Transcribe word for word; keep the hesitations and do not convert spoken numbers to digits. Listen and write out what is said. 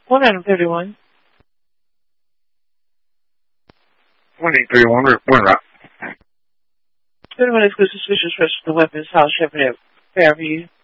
one item thirty-one. one eight three one, one route. thirty-one exclusive switches for the weapons, house, Shepherd, Fairview.